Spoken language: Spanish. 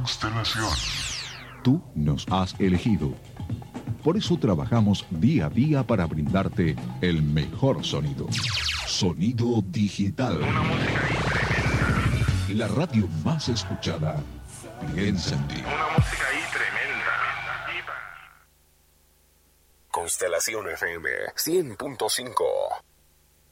Constelación. Tú nos has elegido. Por eso trabajamos día a día para brindarte el mejor sonido. Sonido digital. Una música ahí tremenda. La radio más escuchada. Piensa en ti. Una música ahí tremenda. Constelación FM 100.5.